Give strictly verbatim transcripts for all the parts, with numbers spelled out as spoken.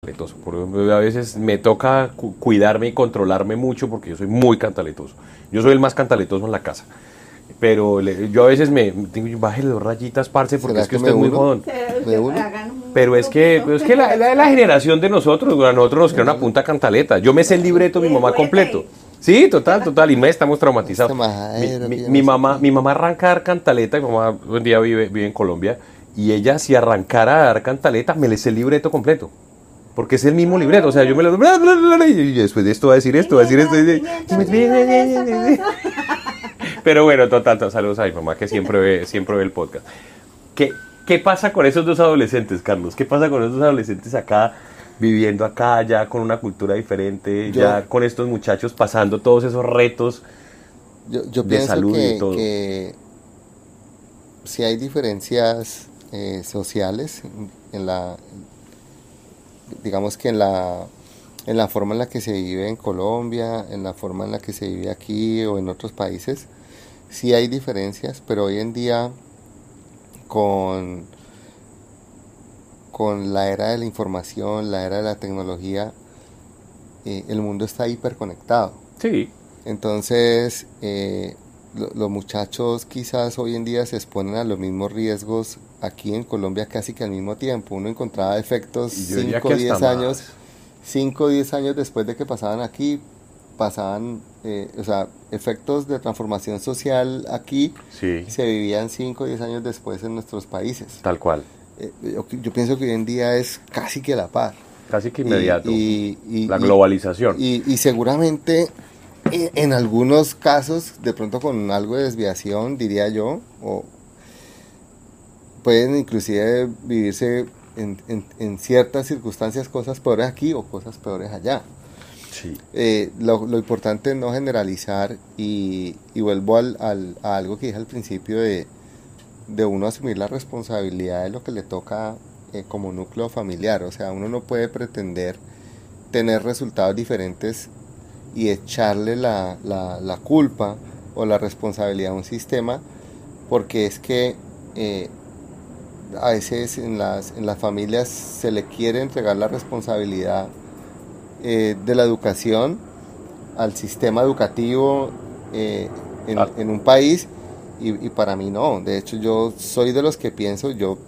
cantaletoso. Por ejemplo, a veces me toca cu- cuidarme y controlarme mucho porque yo soy muy cantaletoso. Yo soy el más cantaletoso en la casa. Pero le- yo a veces me digo, bájale dos rayitas, parce, porque ¿Será es que que usted me es muy uno? jodón. ¿Me uno? Pero es que, es que la, la, la generación de nosotros, a nosotros nos queda una punta cantaleta. Yo me sé el libreto de mi mamá completo. Sí, total, total, y me estamos traumatizados. Este majadero, Mi, que mi- yo mi no sé mamá, qué. mi mamá arranca a dar cantaleta, mi mamá un día vive, vive en Colombia, y ella si arrancara a dar cantaleta, me le sé el libreto completo. Porque es el mismo libreto, o sea, yo me lo... bla, bla, bla, bla, y después de esto va a decir esto, va a decir esto. y- y- Pero bueno, total, total, saludos a mi mamá que siempre ve, siempre ve el podcast. ¿Qué, ¿Qué pasa con esos dos adolescentes, Carlos? ¿Qué pasa con esos dos adolescentes acá, viviendo acá, ya con una cultura diferente, Yo, ya con estos muchachos pasando todos esos retos yo, yo de pienso salud y de que, todo? que si hay diferencias eh, sociales en, en la, digamos que en la, en la forma en la que se vive en Colombia, en la forma en la que se vive aquí o en otros países, sí hay diferencias, pero hoy en día con, con la era de la información, la era de la tecnología, eh, el mundo está hiperconectado. Sí, Entonces, eh, lo- los muchachos quizás hoy en día se exponen a los mismos riesgos aquí en Colombia casi que al mismo tiempo. Uno encontraba efectos y yo diría cinco que o hasta diez años, más. cinco o diez años después de que pasaban aquí, pasaban, eh, o sea, efectos de transformación social aquí Sí, se vivían cinco o diez años después en nuestros países. tal cual, Eh, yo, yo pienso que hoy en día es casi que la par. casi que Y, inmediato. y- y- La y- globalización. y- y seguramente eh, en algunos casos, de pronto con algo de desviación, diría yo, o pueden inclusive vivirse en, en- en ciertas circunstancias cosas peores aquí o cosas peores allá. Sí, Eh, lo, lo importante es no generalizar y, y vuelvo al, al- a algo que dije al principio de, de uno asumir la responsabilidad de lo que le toca eh, como núcleo familiar. O sea, uno no puede pretender tener resultados diferentes y echarle la, la, la culpa o la responsabilidad a un sistema, porque es que eh, a veces en las, en las familias se le quiere entregar la responsabilidad eh, de la educación al sistema educativo eh, en, ah, en un país y, y para mí no. De hecho, yo soy de los que pienso, yo,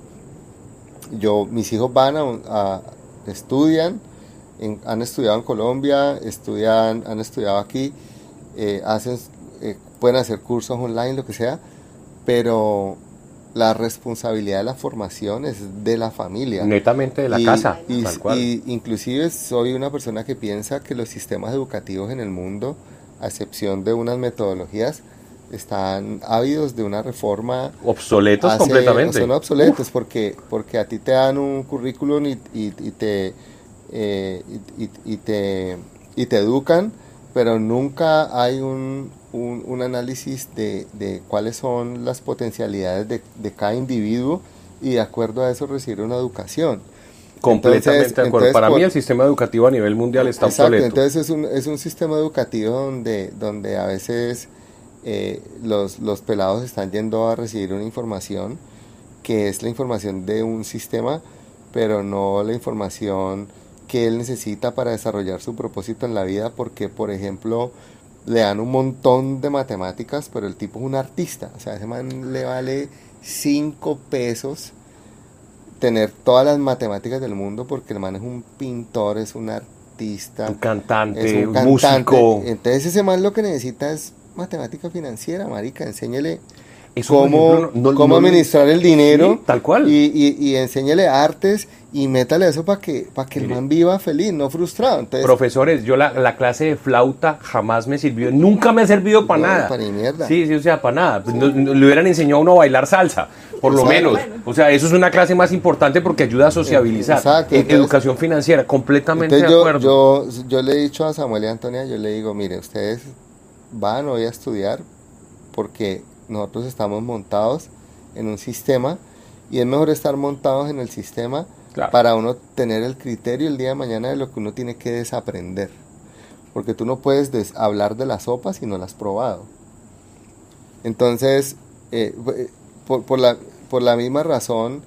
yo mis hijos van a, a estudian, en- han estudiado en Colombia, estudian, han estudiado aquí, eh, hacen, eh, pueden hacer cursos online, lo que sea, pero la responsabilidad de la formación es de la familia. netamente de la Y, casa, y, tal cual. y inclusive soy una persona que piensa que los sistemas educativos en el mundo, a excepción de unas metodologías, están ávidos de una reforma. Obsoletos Hace- completamente. Son obsoletos porque, porque a ti te dan un currículum y, y, y te, eh, y, y- y te, y te educan, pero nunca hay un, un, un análisis de, de cuáles son las potencialidades de, de cada individuo y de acuerdo a eso recibir una educación. Completamente Entonces- de acuerdo. entonces Para por- mí el sistema educativo a nivel mundial está Exacto, obsoleto. entonces es un, es un sistema educativo donde, donde a veces eh, los, los pelados están yendo a recibir una información que es la información de un sistema, pero no la información que él necesita para desarrollar su propósito en la vida, porque por ejemplo le dan un montón de matemáticas, pero el tipo es un artista, o sea, a ese man le vale cinco pesos tener todas las matemáticas del mundo porque el man es un pintor, es un artista, Un cantante, es un un cantante. músico. Entonces ese man lo que necesita es matemática financiera, marica, enséñele Eso, por cómo, ejemplo, no- no- cómo no- administrar el dinero, Sí, tal cual. y, y, y enséñele artes y métale eso para que, para que el Mire. man viva feliz, no frustrado. Entonces, Profesores, yo la, la clase de flauta jamás me sirvió, nunca me ha servido para No, nada. pa' ni mierda. Sí, sí, o sea, para nada. Pues no- no- le hubieran enseñado a uno a bailar salsa, por lo Exacto. menos. O sea, eso es una clase más importante porque ayuda a sociabilizar. Exacto, En entonces- educación financiera, completamente entonces de yo, acuerdo. yo, yo le he dicho a Samuel y a Antonia, yo le digo, mire, ustedes van hoy a estudiar porque nosotros estamos montados en un sistema y es mejor estar montados en el sistema Claro. para uno tener el criterio el día de mañana de lo que uno tiene que desaprender. Porque tú no puedes des- hablar de la sopa si no la has probado. Entonces, eh, por, por la, por la misma razón,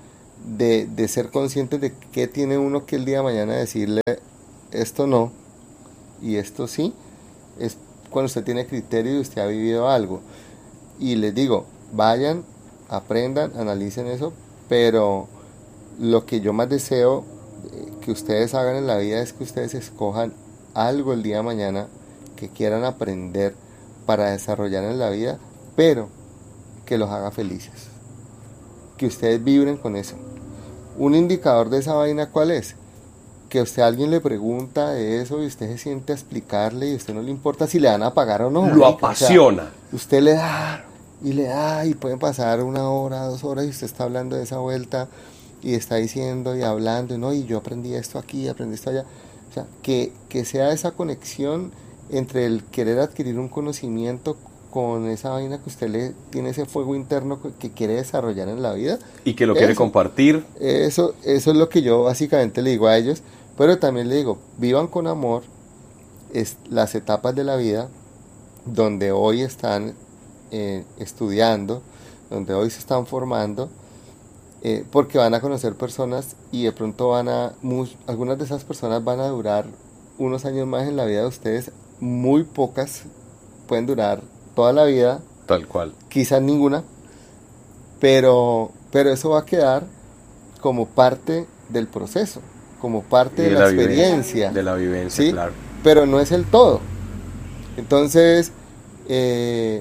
de, de ser conscientes de qué tiene uno que el día de mañana decirle esto no y esto sí, es cuando usted tiene criterio y usted ha vivido algo. Y les digo, vayan, aprendan, analicen eso, pero lo que yo más deseo que ustedes hagan en la vida es que ustedes escojan algo el día de mañana que quieran aprender para desarrollar en la vida, pero que los haga felices, que ustedes vibren con eso. Un indicador de esa vaina, ¿cuál es? Que usted a alguien le pregunta de eso y usted se siente a explicarle y a usted no le importa si le van a pagar o no. Lo apasiona. O sea, usted le da y le da y pueden pasar una hora, dos horas y usted está hablando de esa vuelta y está diciendo y hablando, ¿no? Y yo aprendí esto aquí, aprendí esto allá. O sea, que, que sea esa conexión entre el querer adquirir un conocimiento con esa vaina que usted le tiene, ese fuego interno que quiere desarrollar en la vida. Y que lo quiere eso, compartir. Eso, eso es lo que yo básicamente le digo a ellos, pero también le digo, vivan con amor es, las etapas de la vida donde hoy están eh, estudiando, donde hoy se están formando, eh, porque van a conocer personas y de pronto van a, muy, algunas de esas personas van a durar unos años más en la vida de ustedes, muy pocas pueden durar toda la vida, tal cual, quizás ninguna, pero, pero eso va a quedar como parte del proceso, como parte de, de la, la experiencia, de la vivencia, ¿sí? Claro. Pero no es el todo. Entonces, eh,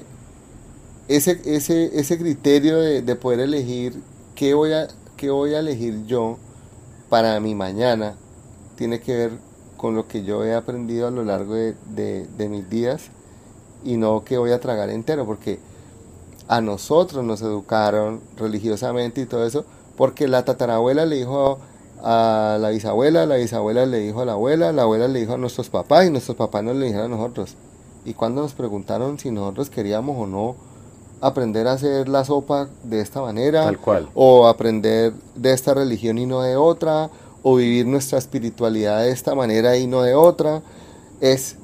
ese, ese, ese criterio de, de poder elegir qué voy a, qué voy a elegir yo para mi mañana, tiene que ver con lo que yo he aprendido a lo largo de, de, de mis días, y no que voy a tragar entero, porque a nosotros nos educaron religiosamente y todo eso, porque la tatarabuela le dijo a la bisabuela, la bisabuela le dijo a la abuela, la abuela le dijo a nuestros papás y nuestros papás nos le dijeron a nosotros. Y cuando nos preguntaron si nosotros queríamos o no aprender a hacer la sopa de esta manera, tal cual, o aprender de esta religión y no de otra, o vivir nuestra espiritualidad de esta manera y no de otra, es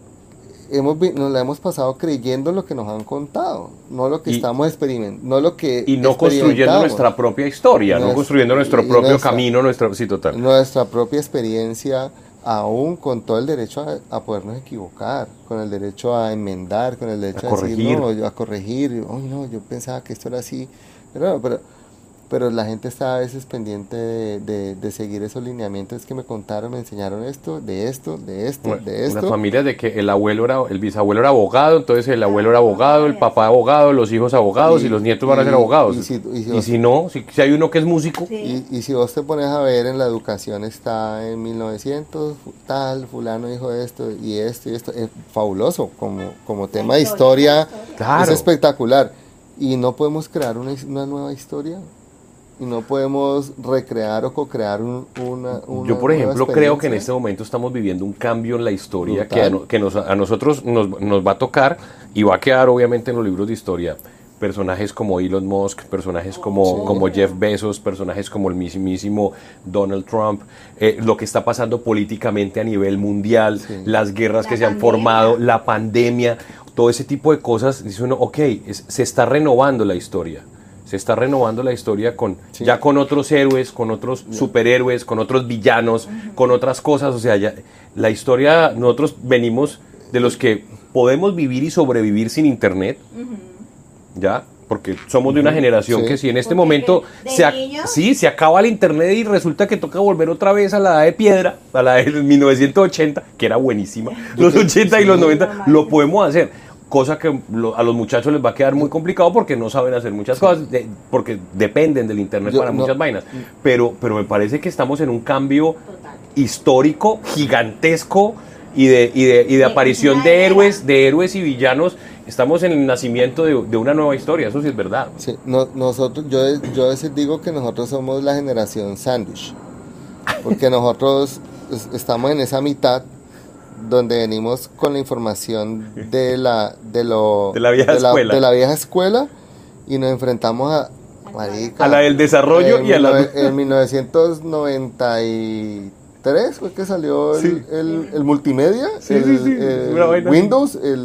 hemos nos la hemos pasado creyendo lo que nos han contado, no lo que y, estamos experimentando, no lo que y no construyendo nuestra propia historia, nuestra, no construyendo nuestro propio nuestra, camino, nuestra sí total, nuestra propia experiencia, aún con todo el derecho a, a podernos equivocar, con el derecho a enmendar, con el derecho a, a corregir. decir no, yo, a corregir, oh, no, yo pensaba que esto era así, pero, pero pero la gente está a veces pendiente de, de, de seguir esos lineamientos que me contaron, me enseñaron esto, de esto, de esto, bueno, de esto. Una familia de que el abuelo era, el bisabuelo era abogado, entonces el abuelo era abogado, el papá abogado, los hijos abogados y, y los nietos van y, a ser abogados. Y si, y si, y si no, si, si hay uno que es músico. Sí. Y, y si vos te pones a ver, en la educación está en mil novecientos, tal, fulano dijo esto y esto y esto, es fabuloso, como, como tema de historia, claro. Es espectacular. Y no podemos crear una, una nueva historia. Y no podemos recrear o co-crear un, una, una Yo, por ejemplo, creo que en este momento estamos viviendo un cambio en la historia que, a, que nos, a nosotros nos, nos va a tocar y va a quedar obviamente en los libros de historia. Personajes como Elon Musk, personajes como, sí. como Jeff Bezos, personajes como el mismísimo Donald Trump, eh, lo que está pasando políticamente a nivel mundial, sí. las guerras la que pandemia. se han formado, la pandemia, todo ese tipo de cosas. Dice uno, ok, es, se está renovando la historia. Se está renovando la historia con sí. ya con otros héroes, con otros yeah. superhéroes, con otros villanos, uh-huh. con otras cosas. O sea, ya, la historia, nosotros venimos de los que podemos vivir y sobrevivir sin internet, uh-huh. ¿ya? Porque somos de una generación sí. que si en este Porque momento se, ac- sí, se acaba el internet y resulta que toca volver otra vez a la edad de piedra, a la de mil novecientos ochenta, que era buenísima, los ochenta sí. y los noventa, lo podemos hacer. Cosa que lo, a los muchachos les va a quedar muy complicado porque no saben hacer muchas sí. cosas, de, porque dependen del internet Yo, para no, muchas vainas. Pero, pero me parece que estamos en un cambio Total. histórico, gigantesco, y de, y de, y de aparición de héroes, de héroes y villanos. Estamos en el nacimiento de, de una nueva historia, eso sí es verdad. Sí, no, nosotros, yo, yo a veces digo que nosotros somos la generación sándwich, porque nosotros estamos en esa mitad donde venimos con la información de la de lo de la vieja de la, escuela de la vieja escuela y nos enfrentamos a marica, a la del desarrollo en y a la en mil novecientos noventa y tres fue que salió el, sí. el, el multimedia sí, el, sí, sí. el Windows el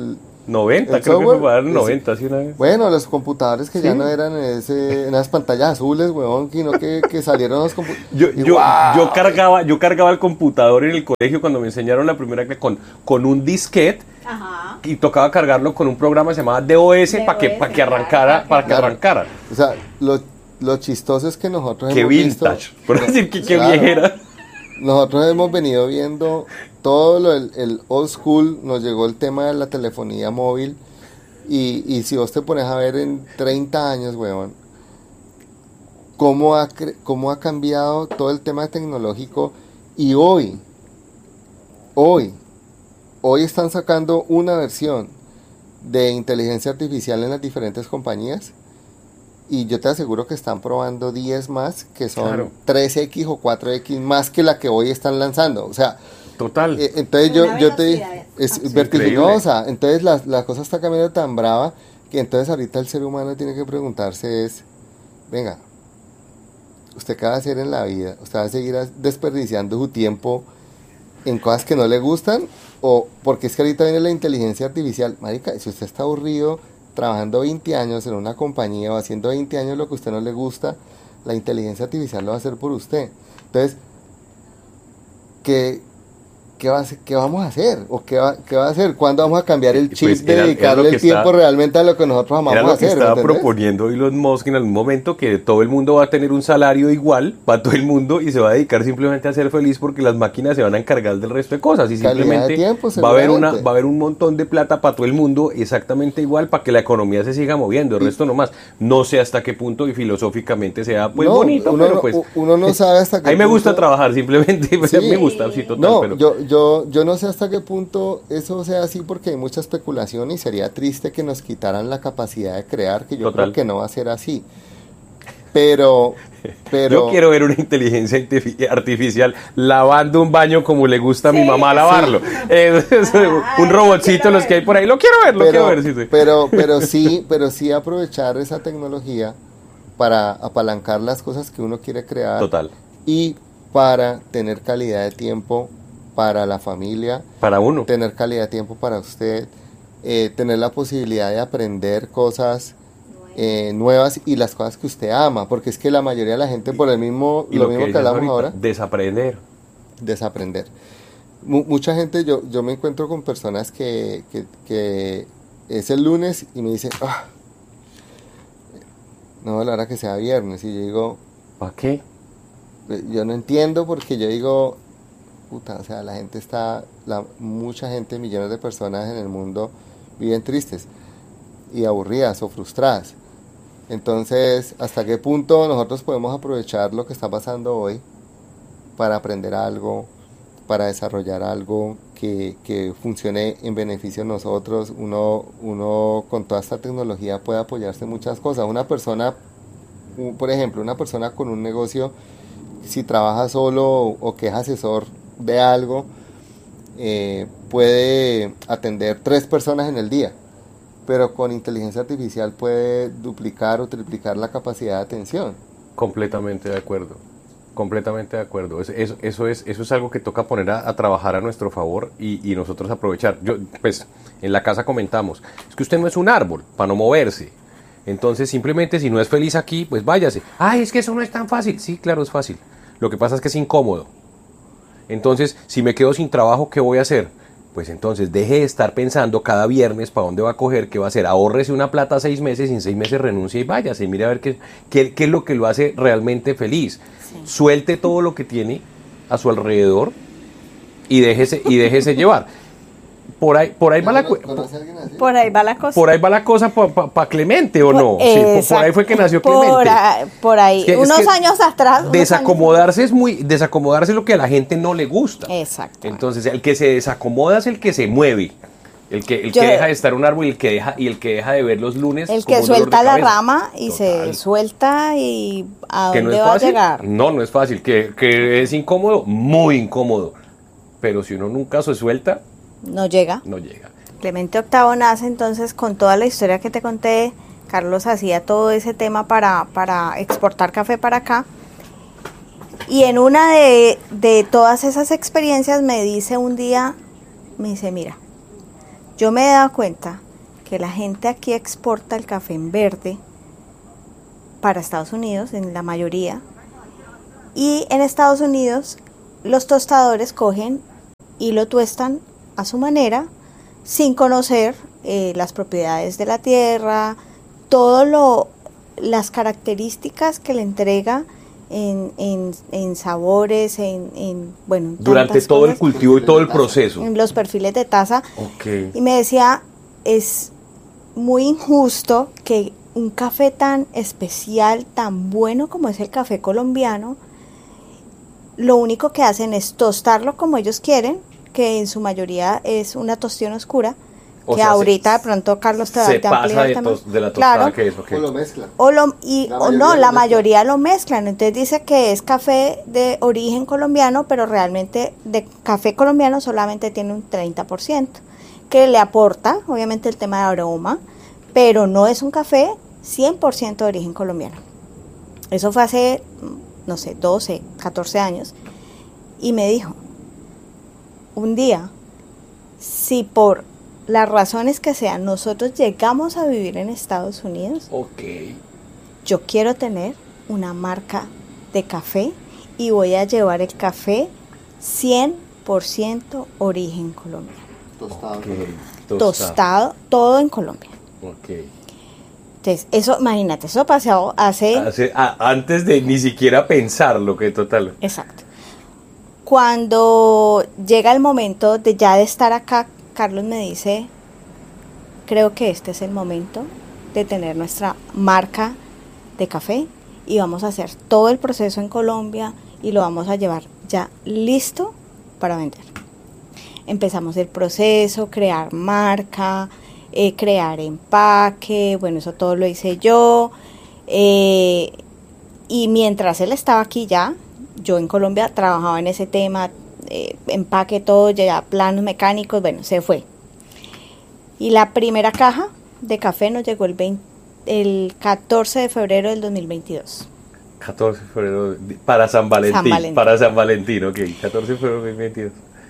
noventa, El creo software, que fue para es- noventa, sí, una vez. Bueno, los computadores que ya Sí. no eran en, ese, en las pantallas azules, weón, sino que, que salieron los computadores. Yo, yo, yo cargaba, yo cargaba el computador en el colegio cuando me enseñaron la primera clase con, con un disquete. Ajá. Y tocaba cargarlo con un programa que se llamaba D O S para que, D O S, para que arrancara, claro, para que claro. arrancara. O sea, lo, lo chistoso es que nosotros Qué hemos vintage, visto... por decir que qué Claro. viejera. Nosotros hemos venido viendo todo lo, el, el old school, nos llegó el tema de la telefonía móvil y, y si vos te pones a ver en treinta años, weón, cómo ha, cre- cómo ha cambiado todo el tema tecnológico y hoy, hoy, hoy están sacando una versión de inteligencia artificial en las diferentes compañías y yo te aseguro que están probando diez más que son Claro. tres equis o cuatro equis más que la que hoy están lanzando. O sea, Total. eh, entonces yo, Una yo te velocidad es absurda. vertiginosa. Entonces la, la cosa está cambiando tan brava que entonces ahorita el ser humano tiene que preguntarse es, venga, ¿usted qué va a hacer en la vida? ¿Usted va a seguir as- desperdiciando su tiempo en cosas que no le gustan? O porque es que ahorita viene la inteligencia artificial. Marica, si usted está aburrido trabajando veinte años en una compañía o haciendo veinte años lo que a usted no le gusta, la inteligencia artificial lo va a hacer por usted. Entonces, ¿qué, qué, va a hacer- qué vamos a hacer? ¿O qué va, qué va a hacer? ¿Cuándo vamos a cambiar el chip Pues de era- era dedicarle lo que el tiempo estaba- realmente a lo que nosotros amamos Era lo que hacer? ¿me estaba entendés? proponiendo Elon Musk en algún momento, que todo el mundo va a tener un salario igual para todo el mundo y se va a dedicar simplemente a ser feliz porque las máquinas se van a encargar del resto de cosas y Calidad de simplemente tiempo, va a haber una seguramente. va a haber un montón de plata para todo el mundo exactamente igual para que la economía se siga moviendo, el Y- resto nomás. No sé hasta qué punto y filosóficamente sea pues No, bonito, uno pero no- pues uno no sabe hasta qué a mí me gusta punto- trabajar simplemente, pues, Sí. me gusta, sí, total, No, pero yo, yo, yo no sé hasta qué punto eso sea así porque hay mucha especulación y sería triste que nos quitaran la capacidad de crear, que yo Total. creo que no va a ser así. Pero, pero yo quiero ver una inteligencia artifi- artificial lavando un baño como le gusta a mi Sí, mamá sí. lavarlo. Eh, Ah, un lo robotcito, quiero los que hay ver. por ahí. Lo quiero ver, lo pero, quiero ver. Sí, sí. pero, pero sí, pero sí aprovechar esa tecnología para apalancar las cosas que uno quiere crear Total. y para tener calidad de tiempo para la familia, Para uno. tener calidad de tiempo para usted, eh, tener la posibilidad de aprender cosas eh, nuevas y las cosas que usted ama, porque es que la mayoría de la gente por el mismo, Y lo, mismo que dices hablamos ahorita, ahora, desaprender. desaprender. Mu- mucha gente, yo, yo me encuentro con personas que, que, que es el lunes y me dicen, ah, no, a la hora que sea viernes, y yo digo, ¿Para qué? eh, yo no entiendo porque yo digo, puta, o sea, la gente está, la, mucha gente, millones de personas en el mundo viven tristes y aburridas o frustradas. Entonces, ¿hasta qué punto nosotros podemos aprovechar lo que está pasando hoy para aprender algo, para desarrollar algo que, que funcione en beneficio de nosotros? Uno, uno con toda esta tecnología puede apoyarse en muchas cosas. Una persona, u- por ejemplo, una persona con un negocio, si trabaja solo o, o que es asesor de algo, eh, puede atender tres personas en el día, pero con inteligencia artificial puede duplicar o triplicar la capacidad de atención. Completamente de acuerdo. Completamente de acuerdo. Es- Eso, eso, es, eso es algo que toca poner a, a trabajar a nuestro favor y, y nosotros aprovechar. Yo, pues, en la casa comentamos, es que usted no es un árbol para no moverse. Entonces, simplemente si no es feliz aquí, pues váyase. Ay, es que eso no es tan fácil. Sí, claro, es fácil. Lo que pasa es que es incómodo. Entonces, si me quedo sin trabajo, ¿qué voy a hacer? Pues entonces deje de estar pensando cada viernes para dónde va a coger, qué va a hacer. Ahórrese una plata seis meses y en seis meses renuncia y váyase. Mire a ver qué, qué, qué es lo que lo hace realmente feliz. Suelte todo lo que tiene a su alrededor y déjese, y déjese llevar. Por ahí, por ahí va la cu- ¿Conoce a alguien así? Por ahí va la cosa. por ahí va la cosa para pa, pa Clemente, ¿o no? Por- Sí, por- por, exacto. ahí fue que nació Por Clemente. ahí, por ahí. Es que- es unos que años atrás. unos Desacomodarse es muy, desacomodarse es lo que a la gente no le gusta. años- Exacto. Entonces, el que se desacomoda es el que se mueve. El que, el Yo- que deja de estar un árbol y el que deja, y el que deja de ver los lunes. el como que un dolor de suelta la cabeza. rama y Total. se suelta y a Que no dónde es va a fácil. llegar. No, no es fácil. Que, que es incómodo, muy incómodo. Pero si uno nunca se suelta, No llega. no llega. Clemente octavo nace entonces con toda la historia que te conté. Carlos hacía todo ese tema para, para exportar café para acá. Y en una de, de todas esas experiencias me dice un día, me dice, mira, yo me he dado cuenta que la gente aquí exporta el café en verde para Estados Unidos, en la mayoría, y en Estados Unidos los tostadores cogen y lo tuestan a su manera, sin conocer eh, las propiedades de la tierra, todo lo, las características que le entrega en, en, en sabores, en, en bueno, durante todo cosas, el cultivo y todo el proceso. En los perfiles de taza. Okay. Y me decía, es muy injusto que un café tan especial, tan bueno como es el café colombiano, lo único que hacen es tostarlo como ellos quieren, que en su mayoría es una tostión oscura, o que sea, ahorita se, de pronto Carlos te va a ampliar pasa de, tos, de la tostada, claro, que es, okay. O lo mezclan. O lo, y, o no, la mayoría lo mezclan. Entonces dice que es café de origen colombiano, pero realmente de café colombiano solamente tiene un treinta por ciento, que le aporta, obviamente, el tema de aroma, pero no es un café cien por ciento de origen colombiano. Eso fue hace, no sé, doce, catorce años. Y me dijo, un día, si por las razones que sean, nosotros llegamos a vivir en Estados Unidos, okay. yo quiero tener una marca de café y voy a llevar el café cien por ciento origen colombiano. Tostado. Okay. Tostado. Tostado, todo en Colombia. Okay. Entonces, eso, imagínate, eso pasó hace... hace a, antes de ni siquiera pensarlo, que total. Exacto. Cuando llega el momento de ya de estar acá, Carlos me dice, creo que este es el momento de tener nuestra marca de café y vamos a hacer todo el proceso en Colombia y lo vamos a llevar ya listo para vender. Empezamos el proceso, crear marca, eh, crear empaque, bueno, eso todo lo hice yo. Eh, y mientras él estaba aquí ya, yo en Colombia trabajaba en ese tema, eh, empaque todo, ya planos mecánicos, bueno, se fue. Y la primera caja de café nos llegó el, veinte, el catorce de febrero del dos mil veintidós. catorce de febrero, para San Valentín, San Valentín. Para San Valentín, ok, catorce de febrero del dos mil veintidós.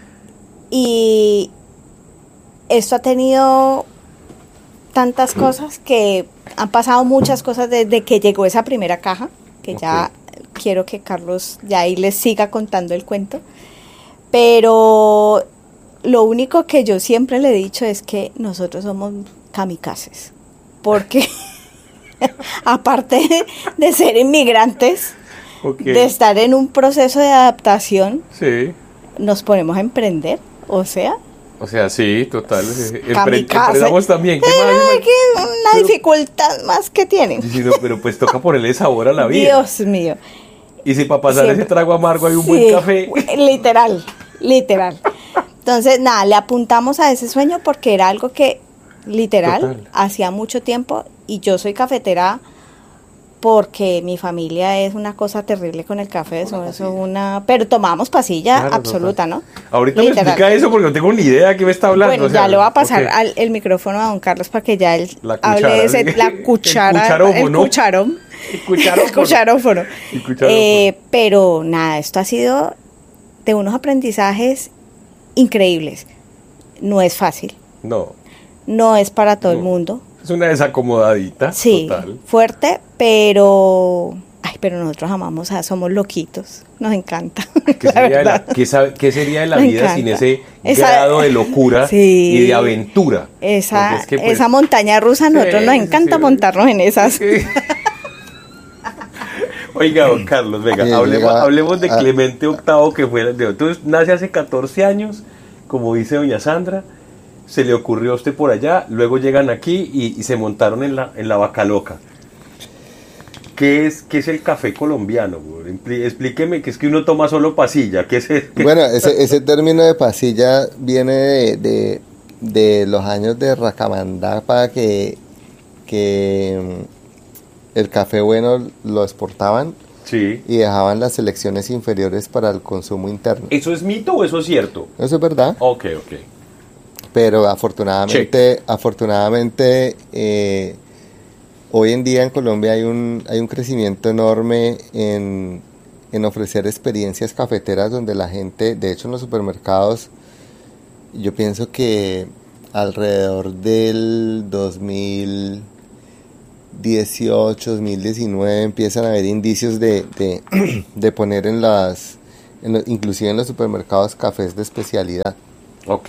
Y esto ha tenido tantas cosas que han pasado muchas cosas desde que llegó esa primera caja, que okay. ya quiero que Carlos ya ahí les siga contando el cuento. Pero lo único que yo siempre le he dicho es que nosotros somos kamikazes, porque aparte de, de ser inmigrantes, okay. de estar en un proceso de adaptación, sí. nos ponemos a emprender, o sea... O sea, sí, total. Empre- emprendamos también. ¿Qué pero más? Que una pero, dificultad más que tienen. Diciendo, pero pues toca ponerle sabor a la vida. Dios mío. Y si para pasar Siempre. ese trago amargo hay un sí, buen café. Literal, literal. Entonces, nada, le apuntamos a ese sueño porque era algo que, literal, total. hacía mucho tiempo. Y yo soy cafetera porque mi familia es una cosa terrible con el café, eso es una... Pero tomamos pasilla claro, absoluta, total. ¿no? Ahorita literal. Me explica eso porque no tengo ni idea de qué me está hablando. Bueno, o sea, ya le voy a pasar okay. al, el micrófono a don Carlos para que ya él la cuchara, hable de ese, la cuchara, el cucharón. El cucharófono. El cucharófono. El cucharófono. Eh, pero nada, esto ha sido de unos aprendizajes increíbles. No es fácil. No. No es para todo no. el mundo. Es una desacomodadita. Sí, total. fuerte, pero... Ay, pero nosotros amamos, a, somos loquitos. Nos encanta. ¿Qué sería, de, la, ¿qué sabe, ¿qué sería de la Nos vida encanta. sin ese esa, grado de locura sí, y de aventura? Esa, es que, pues, esa montaña rusa, a nosotros sí, nos encanta sí, montarnos en esas. Sí. Oiga, don Carlos, venga, Bien, hablemos, llega, hablemos de a, Clemente octavo, que fue... Entonces, nace hace catorce años, como dice doña Sandra, se le ocurrió a usted por allá, luego llegan aquí y, y se montaron en la, en la Vaca Loca. ¿Qué es, qué es el café colombiano? Explíqueme, que es que uno toma solo pasilla. ¿Qué es el, qué? Bueno, ese, ese término de pasilla viene de, de, de los años de Racamandá, que, que el café bueno lo exportaban sí. y dejaban las selecciones inferiores para el consumo interno. ¿Eso es mito o eso es cierto? Eso es verdad. Ok, ok. Pero afortunadamente, Check. afortunadamente eh, hoy en día en Colombia hay un, hay un crecimiento enorme en, en ofrecer experiencias cafeteras donde la gente, de hecho en los supermercados, yo pienso que alrededor del dos mil dieciocho, dos mil diecinueve empiezan a haber indicios de, de, de poner en las, en lo, inclusive en los supermercados, cafés de especialidad. Ok.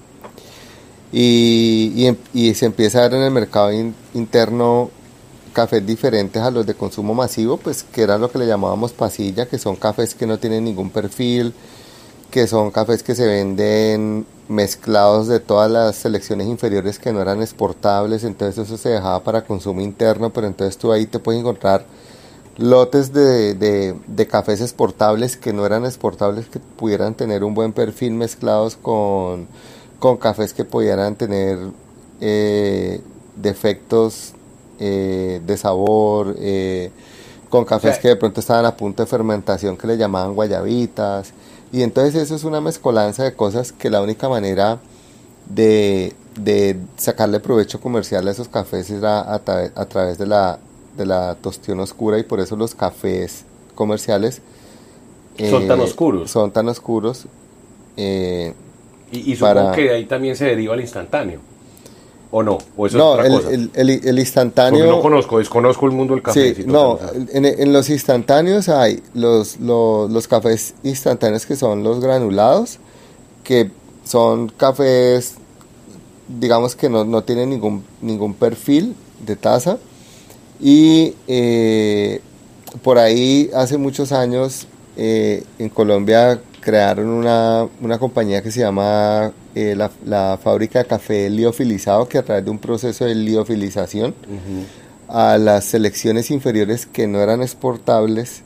Y, y, y se empieza a ver en el mercado in, interno cafés diferentes a los de consumo masivo, pues que era lo que le llamábamos pasilla, que son cafés que no tienen ningún perfil, que son cafés que se venden mezclados de todas las selecciones inferiores que no eran exportables, entonces eso se dejaba para consumo interno, pero entonces tú ahí te puedes encontrar lotes de, de, de cafés exportables que no eran exportables, que pudieran tener un buen perfil mezclados con, con cafés que pudieran tener eh, defectos eh, de sabor, eh, con cafés o sea, que de pronto estaban a punto de fermentación que le llamaban guayabitas. Y entonces eso es una mezcolanza de cosas que la única manera de, de sacarle provecho comercial a esos cafés era a, tra- a través de la, de la tostión oscura, y por eso los cafés comerciales son eh, tan oscuros. Son tan oscuros. Eh, y, y supongo para... que de ahí también se deriva el instantáneo. ¿O no? ¿O eso no, es otra el, cosa? El, el, el instantáneo... Porque no conozco, desconozco el mundo del café. Sí, no, en, en los instantáneos hay los, los, los cafés instantáneos que son los granulados, que son cafés, digamos que no, no tienen ningún, ningún perfil de taza, y eh, por ahí hace muchos años eh, en Colombia crearon una, una compañía que se llama eh, la, la fábrica de café liofilizado, que a través de un proceso de liofilización uh-huh. a las selecciones inferiores que no eran exportables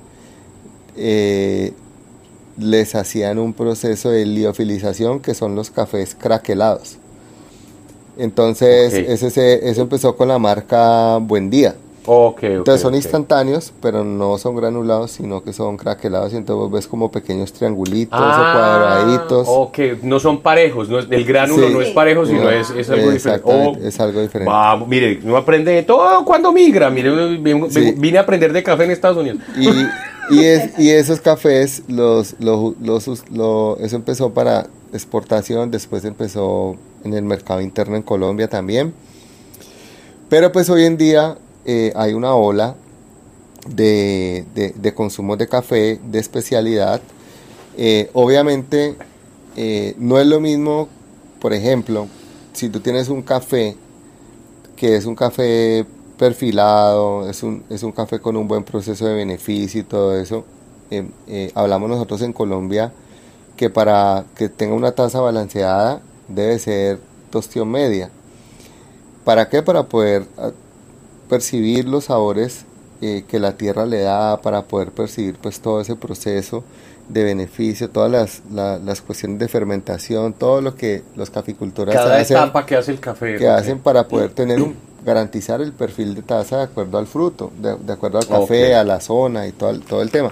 eh, les hacían un proceso de liofilización, que son los cafés craquelados. Entonces okay. ese, ese, eso empezó con la marca Buen Día. Okay, okay, entonces son okay. instantáneos, pero no son granulados, sino que son craquelados, y entonces vos ves como pequeños triangulitos ah, o cuadraditos. Ok, no son parejos, no es, el gránulo sí, no es parejo, sino no, es, es algo diferente. Oh, es algo diferente. Vamos, mire, uno aprende de todo cuando migra. Mire, vine, sí. vine a aprender de café en Estados Unidos. Y, y, es, y esos cafés, los, los, los, los, los, eso empezó para exportación, después empezó en el mercado interno en Colombia también. Pero pues hoy en día... Eh, hay una ola de, de, de consumo de café de especialidad. Eh, obviamente eh, no es lo mismo, por ejemplo, si tú tienes un café que es un café perfilado, es un, es un café con un buen proceso de beneficio y todo eso. Eh, eh, hablamos nosotros en Colombia que para que tenga una taza balanceada debe ser tostión media. ¿Para qué? Para poder percibir los sabores eh, que la tierra le da, para poder percibir pues todo ese proceso de beneficio, todas las, la, las cuestiones de fermentación, todo lo que los caficultores cada hacen, etapa que hace el café que hacen para poder tener un, garantizar el perfil de taza de acuerdo al fruto, de, de acuerdo al café, okay. a la zona y todo el, todo el tema.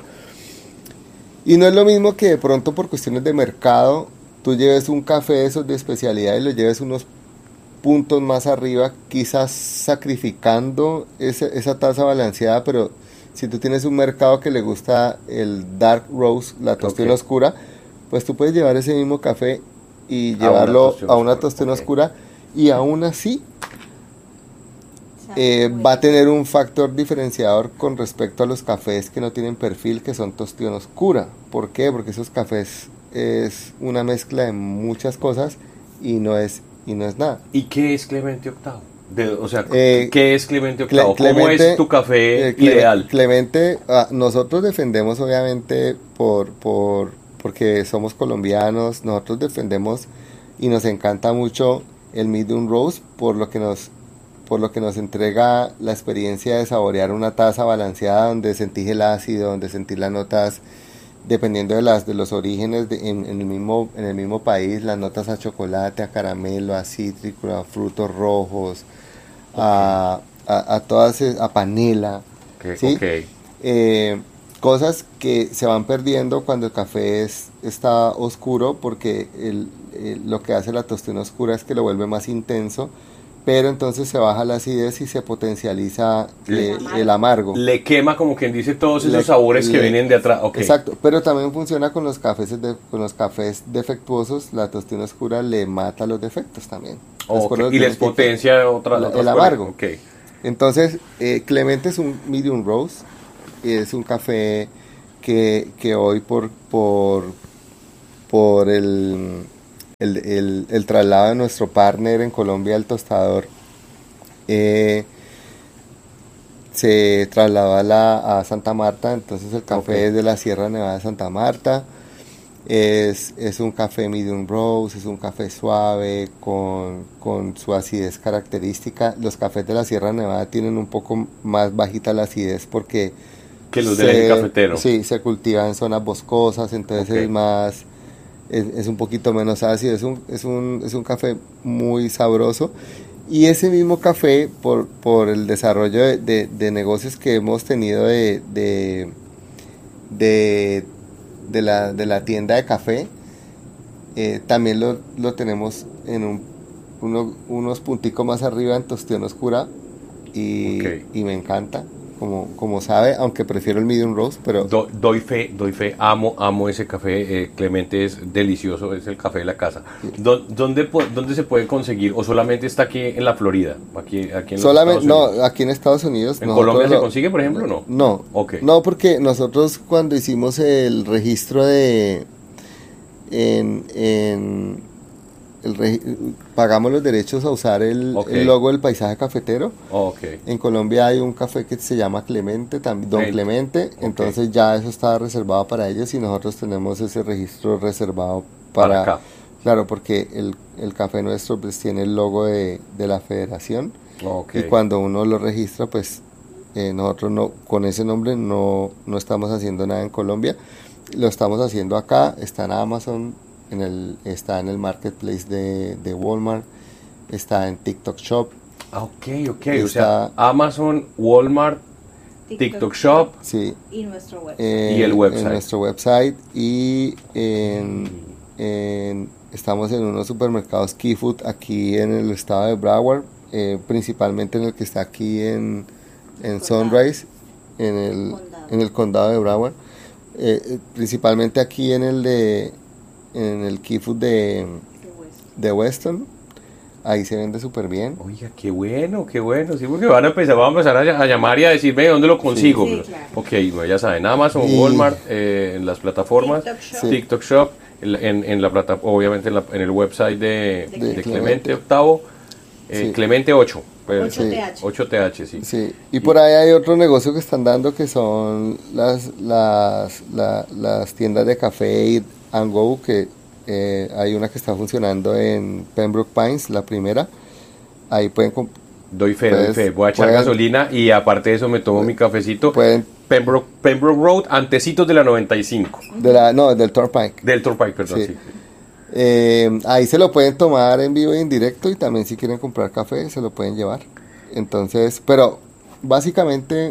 Y no es lo mismo que de pronto por cuestiones de mercado tú lleves un café de esos de especialidad y lo lleves unos puntos más arriba, quizás sacrificando esa, esa taza balanceada, pero si tú tienes un mercado que le gusta el dark roast, la tostión okay. oscura, pues tú puedes llevar ese mismo café y llevarlo a una tostión oscura, okay. y aún así eh, va a tener un factor diferenciador con respecto a los cafés que no tienen perfil, que son tostión oscura. ¿Por qué? Porque esos cafés es una mezcla de muchas cosas y no es y no es nada. ¿Y qué es Clemente Octavo? De, o sea, eh, ¿qué es Clemente Octavo? Clemente, ¿Cómo es tu café eh, ideal? Clemente, ah, nosotros defendemos obviamente por, por porque somos colombianos, nosotros defendemos y nos encanta mucho el medium roast por lo que nos por lo que nos entrega la experiencia de saborear una taza balanceada donde sentís el ácido, donde sentís las notas, dependiendo de las de los orígenes de, en, en el mismo en el mismo país, las notas a chocolate, a caramelo, a cítrico, a frutos rojos, okay. a, a, a todas a panela, okay, ¿sí? Okay. Eh, cosas que se van perdiendo cuando el café es, está oscuro, porque el, el, lo que hace la tostión oscura es que lo vuelve más intenso, pero entonces se baja la acidez y se potencializa le, eh, el amargo. Le quema, como quien dice, todos esos le, sabores le, que vienen de atrás. Okay. Exacto, pero también funciona con los cafés de, con los cafés defectuosos. La tostión oscura le mata los defectos también. Ok, por eso y tiene les que- potencia otra, el- otras el amargo. cosas. Ok. Entonces, eh, Clemente es un medium roast, y es un café que, que hoy por, por, por el, el, el- el traslado de nuestro partner en Colombia, el tostador, eh, se trasladó a, la, a Santa Marta, entonces el café Ok. es de la Sierra Nevada de Santa Marta. Es, es un café medium roast, es un café suave, con, con su acidez característica. Los cafés de la Sierra Nevada tienen un poco más bajita la acidez porque Que los del eje cafetero. sí, se cultiva en zonas boscosas, entonces Ok. es más, es, es un poquito menos ácido. Es un, es un, es un café muy sabroso. Y ese mismo café, por, por el desarrollo de, de- de negocios que hemos tenido de, de, de, de la, de la tienda de café, eh, también lo, lo tenemos en un, uno- unos punticos más arriba en Tostión Oscura, y, Ok. y me encanta, como, como sabe, aunque prefiero el medium roast, pero Do- doy fe, doy fe, amo, amo ese café, eh, Clemente es delicioso, es el café de la casa. ¿Dó- ¿Dónde, po- ¿Dónde se puede conseguir? ¿O solamente está aquí en la Florida? Aquí, aquí en los solamente, Estados no, Unidos. aquí en Estados Unidos. ¿En nosotros Colombia se lo- consigue, por ejemplo, no? No, Ok. no, porque nosotros cuando hicimos el registro de, en, en el regi- pagamos los derechos a usar el, Ok. el logo del paisaje cafetero. Ok. En Colombia hay un café que se llama Clemente, también Don Clemente. Clemente, entonces ya eso está reservado para ellos y nosotros tenemos ese registro reservado para, Para acá. claro, porque el, el café nuestro pues tiene el logo de, de la federación, Ok. y cuando uno lo registra pues eh, nosotros no, con ese nombre no, no estamos haciendo nada en Colombia, lo estamos haciendo acá, está en Amazon, en el, está en el marketplace de, de Walmart, está en TikTok Shop. Ah, ok, ok. O Está- sea, Amazon, Walmart, TikTok Shop. Sí, y nuestro web. eh, Y el website. en nuestro website, y en, en- estamos en unos supermercados Key Food aquí en el estado de Broward, eh, principalmente en el que está aquí en, en Sunrise, en el Condado. en el condado de Broward, eh, eh, principalmente aquí en el de en el Key Food de, de Weston, ahí se vende súper bien. Oiga, qué bueno, qué bueno. Sí, porque van a empezar, van a, empezar a, ll- a llamar y a decir, ve, ¿dónde lo consigo? Sí, claro. Ok, bueno, ya saben, Amazon, Y- Walmart, eh, en las plataformas, TikTok Shop. Sí. TikTok Shop, en, en, en la plata, obviamente en, la- en el website de, De de Clemente. Clemente Octavo, eh, Sí. Clemente ocho. pues, ocho T H. ocho T H, sí. Sí, y por ahí hay otro negocio que están dando que son las las, la- las tiendas de café Eat and Go, que eh, hay una que está funcionando en Pembroke Pines, la primera. Ahí pueden comp- Doy fe, doy Pues, fe. Voy a echar pueden- gasolina y aparte de eso me tomo mi cafecito. pueden Pembroke, Pembroke Road, antecitos de la noventa y cinco. de la no, del Turnpike. Del Turnpike, perdón, Sí. sí. Eh, ahí se lo pueden tomar en vivo y en directo, y también si quieren comprar café se lo pueden llevar. Entonces, pero básicamente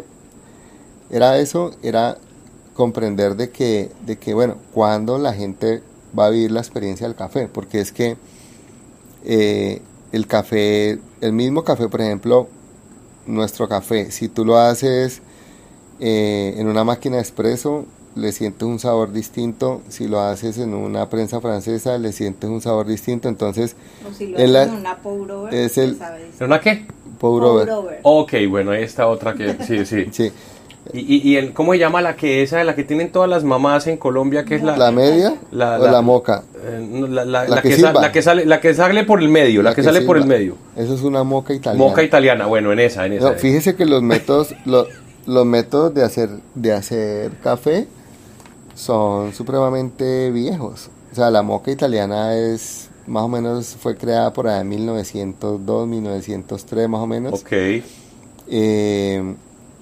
era eso, era comprender de que, de que bueno, cuando la gente va a vivir la experiencia del café, porque es que eh, el café, el mismo café, por ejemplo, nuestro café, si tú lo haces eh, en una máquina de espresso, le sientes un sabor distinto. Si lo haces en una prensa francesa, le sientes un sabor distinto. Entonces, O si lo es la- hacen en una pour over, es el- pues, ¿sabes? ¿Una qué? pour Pour over. over. Ok, bueno, esta otra que, sí, sí. Sí. Y, y, y el, ¿cómo se llama la que esa, la que tienen todas las mamás en Colombia, que es la... La media La- o la- la moca. eh, no, la, la- La la que que, sa- silba. la que sale, la que sale por el medio, la, que, sale por el silba. medio. Eso es una moca italiana. Moca italiana, bueno, en esa, en esa. No, fíjese que los métodos, lo- los métodos de hacer, de hacer café son supremamente viejos. O sea, la moca italiana es más o menos, fue creada por ahí en mil novecientos dos, mil novecientos tres más o menos. Ok. Eh,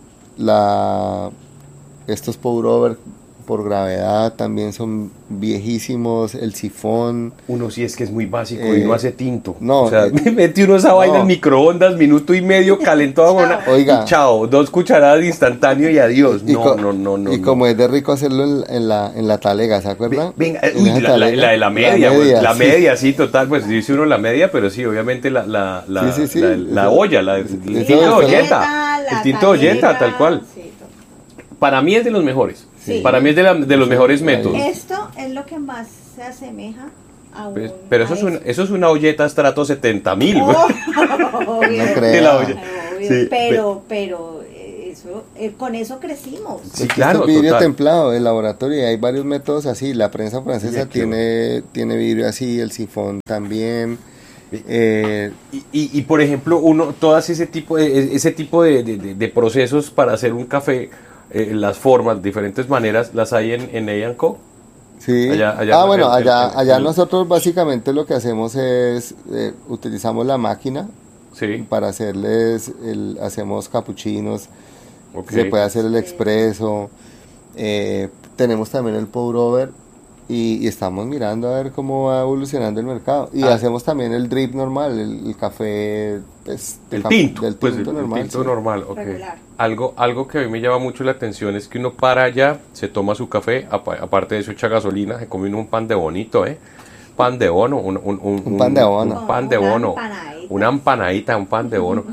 la, estos pour over por gravedad también son viejísimos. El sifón. Uno sí es que es muy básico Eh, y no hace tinto. no, o sea, eh, me mete uno esa vaina no. en microondas, minuto y medio, calentó agua, una- Oiga. y chao, dos cucharadas de instantáneo y adiós. Y No, co- no, no, no. y no. como es de rico hacerlo en, en la, en la talega, ¿se acuerda? Venga, eh, En uy, esa la, la- talega. la de la media, pues, la sí. media, sí, total, pues dice uno la media, pero sí, obviamente la, la, la, Sí, sí, sí. la, la Eso- olla, la, el eso- tinto de eso- olleta, el tinto de olleta, tal cual. Sí, total. Para mí es de los mejores, Sí. para mí es de, la- de los mejores Sí. métodos. Esto es lo que más se asemeja a un- Pues, pero eso a es, una, eso es una olleta estrato setenta mil. Oh, obvio, No creo. De la olla. obvio, Sí, pero, pero eh, eso, eh, con eso crecimos. Sí, Aquí claro, está el vidrio total. templado del laboratorio y hay varios métodos así. La prensa francesa Sí, qué tiene, tiene vidrio así, el sifón también. Eh, Y, y, y, por ejemplo, uno, todas ese tipo de, ese tipo de, de- de- de procesos para hacer un café, eh, las formas, diferentes maneras, las hay en, en A and Co. sí. Allá- allá ah, en- bueno, en- allá, en- allá en- nosotros básicamente lo que hacemos es eh, utilizamos la máquina Sí, para hacerles, el, hacemos capuchinos, ok. se puede hacer el expreso, eh, tenemos también el pour over y, y estamos mirando a ver cómo va evolucionando el mercado. Y Ah. hacemos también el drip normal, el, el café pues, de El ca- tinto, del pues tinto el, el normal. tinto sí. normal, ok. Regular. Algo, algo que a mí me llama mucho la atención es que uno para allá, se toma su café, apa- aparte de eso echa gasolina, se come uno un pan de bonito, ¿eh? Pan de bono, un, un, un- Un pan de bono. un pan de Una bono, empanadita. una empanadita, un pan de bono.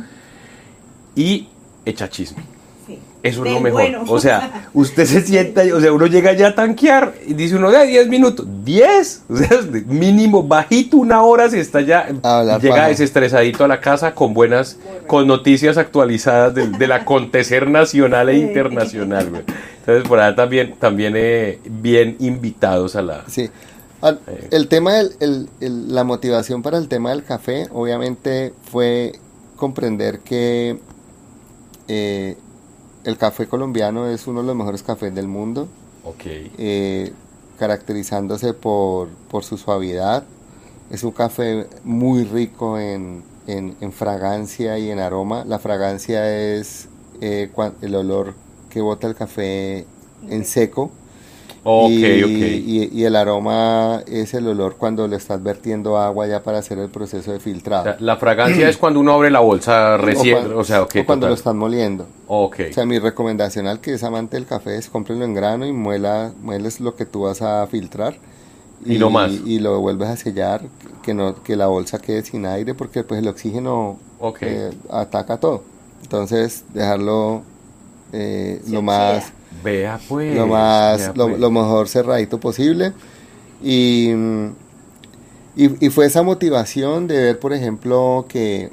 Y echa chisme. Sí. Eso es Del lo mejor. bueno. O sea, usted se sienta, o sea, uno llega ya a tanquear y dice uno, de diez minutos. ¿diez? O sea, mínimo, bajito una hora si está ya. A hablar Llega paja. desestresadito a la casa con buenas, con noticias actualizadas del, del acontecer nacional e internacional, güey. Entonces, por allá también, también eh, bien invitados a la. Sí. Al- Eh. El tema del, el- el- la motivación para el tema del café, obviamente, fue comprender que eh, el café colombiano es uno de los mejores cafés del mundo, Ok. eh, caracterizándose por, por su suavidad. Es un café muy rico en, en- en fragancia y en aroma. La fragancia es eh, cuan- el olor que bota el café en seco. Ok, y, ok. y- y el aroma es el olor cuando le estás vertiendo agua ya para hacer el proceso de O filtrado. sea, la fragancia es cuando uno abre la bolsa recién, cuan- o sea, ok, o cuando total. lo están moliendo. Ok. O sea, mi recomendación al que es amante del café es cómprelo en grano y muela, mueles lo que tú vas a filtrar. Y no más. Y lo vuelves a sellar, que no que la bolsa quede sin aire, porque pues el oxígeno Ok. eh, ataca todo. Entonces, dejarlo eh, Se lo oxida. más Vea pues. lo más vea, lo, pues. lo mejor cerradito posible. Y, mm, y, y fue esa motivación de ver, por ejemplo, que,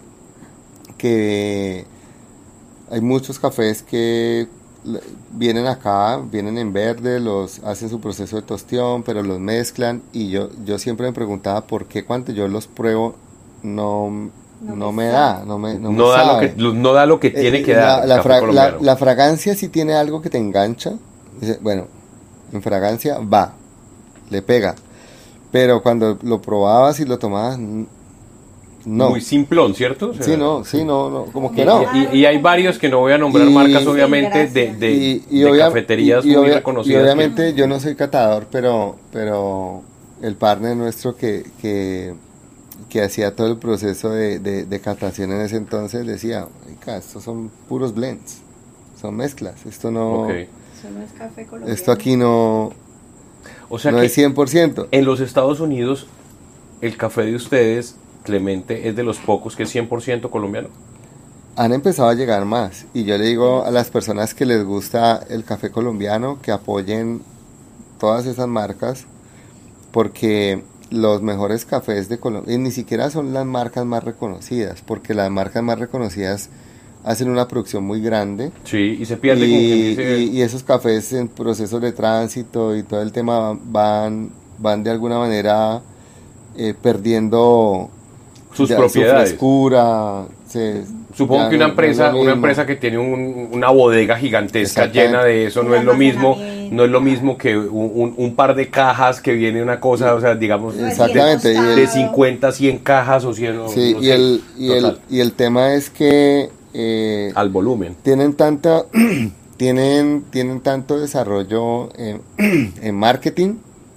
que hay muchos cafés que le- vienen acá, vienen en verde, los hacen su proceso de tostión, pero los mezclan. Y yo, yo siempre me preguntaba por qué cuando yo los pruebo no, No no me me sabe. da, no me, no me No da, lo sabe. que, no da lo que tiene Eh, que la- dar el La, café fra- la- colombiano. la fragancia sí tiene algo que te engancha. Dice, bueno, en fragancia va, le pega. Pero cuando lo probabas y lo tomabas, n- no. Muy simplón, ¿cierto? O sea, Sí, no, sí, no, no, como que Y, no. y- y hay varios que no voy a nombrar Y- marcas, Sí, obviamente, de, gracias. de, Y- y de obvia- cafeterías y- y muy obvia- reconocidas. Y obviamente yo no soy catador, pero, pero el partner nuestro que, que, que hacía todo el proceso de, de, de catación en ese entonces decía, "Oiga, estos son puros blends, son mezclas, esto no, Ok. Eso no es café colombiano. esto aquí no, O sea no que es cien por ciento. en los Estados Unidos, el café de ustedes, Clemente, es de los pocos que es cien por ciento colombiano. Han empezado a llegar más y yo le digo a las personas que les gusta el café colombiano que apoyen todas esas marcas porque los mejores cafés de Colombia, y ni siquiera son las marcas más reconocidas, porque las marcas más reconocidas hacen una producción muy grande Sí, y se pierde como quien y, dice, y- y esos cafés en procesos de tránsito y todo el tema van, van de alguna manera eh, perdiendo sus ya propiedades. su frescura. se- Supongo ya que una no- no es empresa, lo una mismo. empresa que tiene un- una bodega gigantesca Exactamente. llena de eso no Un es lo mismo, almacenamiento. no es lo mismo que un, un- un par de cajas que viene una cosa, o sea, digamos, de- Exactamente, y el- de cincuenta, cien cajas o cien, o Sí, no y, sé, el, y, el, total, y el tema es que eh, al volumen. tienen tanta tienen, tienen tanto desarrollo en, en marketing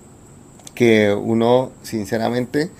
que uno sinceramente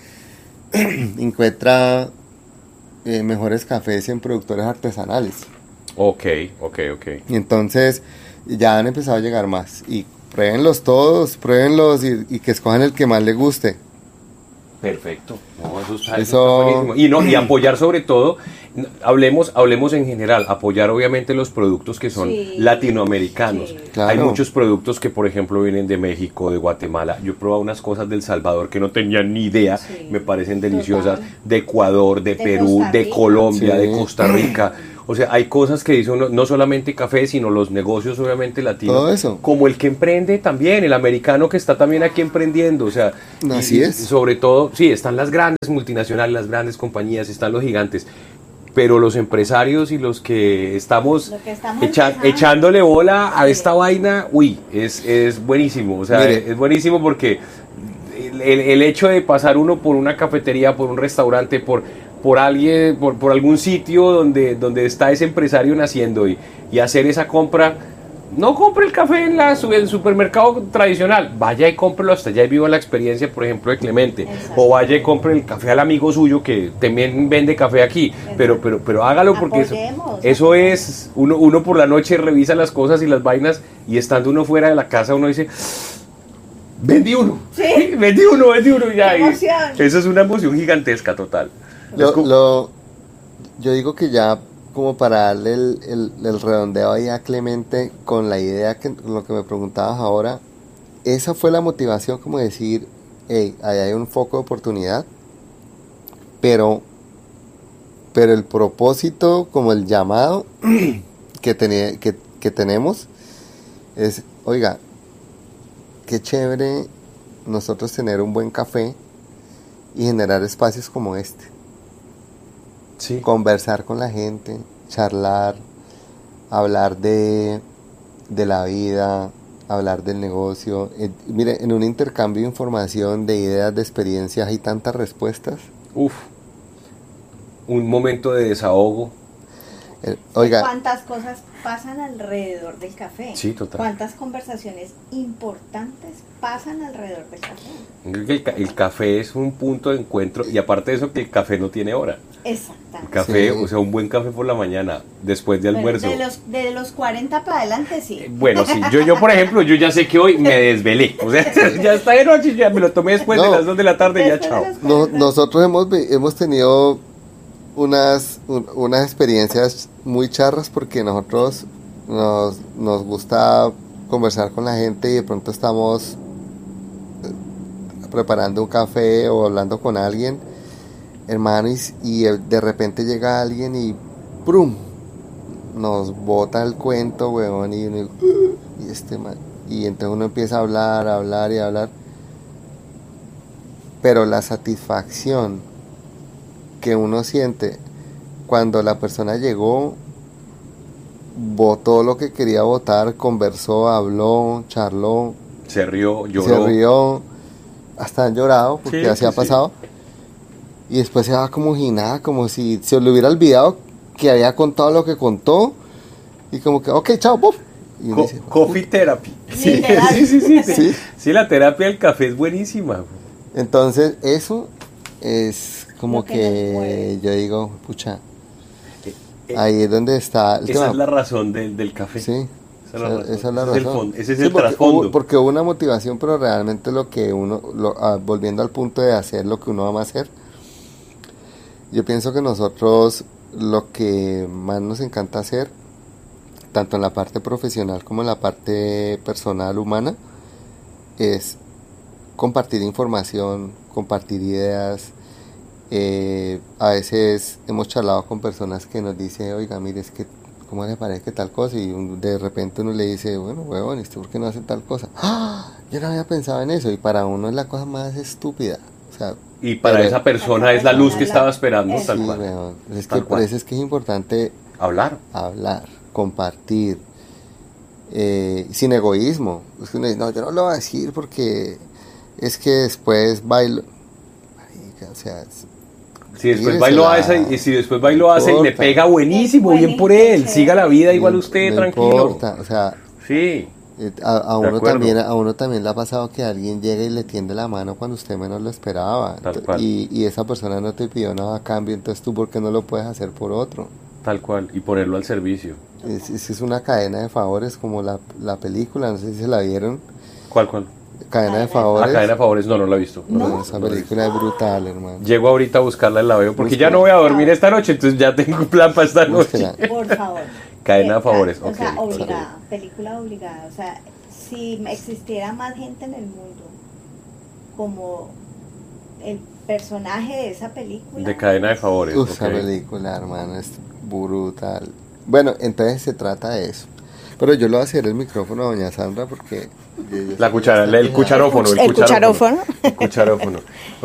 encuentra eh, mejores cafés en productores artesanales. Ok, ok, ok. Y entonces ya han empezado a llegar más. Y pruébenlos todos, pruébenlos y, y que escojan el que más les guste. Perfecto. No, eso está, eso Eso- está buenísimo. Y, no, y apoyar sobre todo, n- hablemos, hablemos en general, apoyar obviamente los productos que son Sí. latinoamericanos. Sí. Claro. Hay muchos productos que por ejemplo vienen de México, de Guatemala. Yo he probado unas cosas del Salvador que no tenía ni idea, Sí. me parecen deliciosas, Total. de Ecuador, de, De Perú, Costa de Rica. Colombia, Sí. de Costa Rica. O sea, hay cosas que dice uno, no solamente café, sino los negocios obviamente latinos. Todo eso. Como el que emprende también, el americano que está también aquí emprendiendo. O sea, y- Así y es. sobre todo, sí, están las grandes multinacionales, las grandes compañías, están los gigantes. Pero los empresarios y los que estamos, Lo que estamos echa- empezando. echándole bola a Sí. esta vaina, uy, es, es buenísimo. O sea, Mire. es buenísimo porque el, el- el hecho de pasar uno por una cafetería, por un restaurante, por, por alguien, por, por algún sitio donde, donde está ese empresario naciendo y, y hacer esa compra, no compre el café en, la, su- en el supermercado tradicional, vaya y cómprelo hasta allá y viva la experiencia, por ejemplo, de Clemente, Exacto. o vaya y compre el café al amigo suyo que también vende café aquí, pero, pero, pero hágalo porque eso, Apoyemos, eso es, uno, uno por la noche revisa las cosas y las vainas y estando uno fuera de la casa uno dice... Vendí uno, Sí. vendí uno, vendí uno y ya. ¡Qué y emoción! eso es una emoción gigantesca total. Lo- Es como- lo- yo digo que ya como para darle el, el- el redondeo ahí a Clemente con la idea que lo que me preguntabas ahora, esa fue la motivación como decir, hey, ahí hay un foco de oportunidad, pero pero el propósito como el llamado que, teni- que, que tenemos es, oiga, qué chévere nosotros tener un buen café y generar espacios como este. Sí. Conversar con la gente, charlar, hablar de, de la vida, hablar del negocio. Eh, mire, en un intercambio de información, de ideas, de experiencias, hay tantas respuestas. Uf. Un momento de desahogo. Eh, oiga, ¿Cuántas cosas pasan alrededor del café? Sí, total. ¿Cuántas conversaciones importantes pasan alrededor del café? Creo que el, ca- el café es un punto de encuentro y aparte de eso que el café no tiene hora. El Exactamente. café, Sí. o sea, un buen café por la mañana, después de Bueno, almuerzo. de los, de los cuarenta para adelante, sí. Eh, Bueno, sí, yo, yo por ejemplo, yo ya sé que hoy me desvelé. O sea, ya está de noche, ya me lo tomé después de No. las dos de la tarde y ya Después de chao. los no- cuarenta. nosotros hemos, vi- hemos tenido unas, un- unas experiencias muy charras porque nosotros nos, nos gusta conversar con la gente y de pronto estamos eh, preparando un café o hablando con alguien, hermano, y, y de repente llega alguien y ¡prum! Nos bota el cuento, weón, y, uno, y este man, y entonces uno empieza a hablar, a hablar y a hablar, pero la satisfacción que uno siente cuando la persona llegó, votó lo que quería votar, conversó, habló, charló, Se rió, lloró. se rió, hasta han llorado porque Sí, así ha sí. pasado, y después se va como si nada, como si se le hubiera olvidado que había contado lo que contó, y como que, ok, chao, puf. Y uno Co- dice, coffee therapy. Sí, Literal. sí, sí, sí, sí. Sí. Sí, la terapia del café es buenísima. entonces eso es como Lo que nos que mueve. yo digo, pucha, Eh, ahí es donde está el Esa tema. es la razón del, del café. Sí, Esa es la razón. esa es la Ese es el razón. fondo, ese es Sí, el porque trasfondo. hubo- porque hubo una motivación, pero realmente lo que uno, lo- ah, volviendo al punto de hacer lo que uno ama hacer, yo pienso que nosotros lo que más nos encanta hacer, tanto en la parte profesional como en la parte personal humana, es compartir información, compartir ideas. Eh, a veces hemos charlado con personas que nos dicen, oiga, mire, es que, ¿cómo le parece que tal cosa? Y un- de repente uno le dice, bueno, huevón, ¿y usted por qué no hace tal cosa? ¡Ah! Yo no había pensado en eso, y para uno es la cosa más estúpida. O sea, Y para pero- esa persona es la luz que estaba esperando, Eso. tal sí, cual. weón, es Tal que por cual. eso es que es importante Hablar. hablar, compartir, eh, sin egoísmo. Es que uno dice, no, yo no lo voy a decir porque es que después bailo. Marica, o sea, es- Si después Tíresela. va y lo hace, y si después va y lo hace y le Importa. pega buenísimo, bien por él. Siga la vida igual no- usted, no tranquilo. importa, o sea, Sí. eh, a, a De uno acuerdo. también a uno también le ha pasado que alguien llega y le tiende la mano cuando usted menos lo esperaba. Tal Ent- cual. Y, y esa persona no te pidió nada a cambio, entonces tú, ¿por qué no lo puedes hacer por otro? Tal cual. Y ponerlo al servicio. Es, es, es una cadena de favores como la, la película, no sé si se la vieron. ¿Cuál, cuál? Cadena de La Favores. cadena de favores, no, no la he visto. No, No, no, esa no la he película es brutal, hermano. visto. Llego ahorita a buscarla y la veo, porque ya Búsquela. no voy a dormir esta noche, entonces ya tengo un plan para esta noche. Búsquela. Por favor. Cadena de Eh, favores, O sea, ok, obligada, película obligada. O sea, si existiera más gente en el mundo como el personaje de esa película. De cadena de favores. Uf, ok. esa película, hermano, es brutal. Bueno, entonces se trata de eso. Pero yo le voy a hacer el micrófono a doña Sandra porque... yo- yo sé La que cuchara, está el fijada. cucharófono. El, El cucharófono. El cucharófono.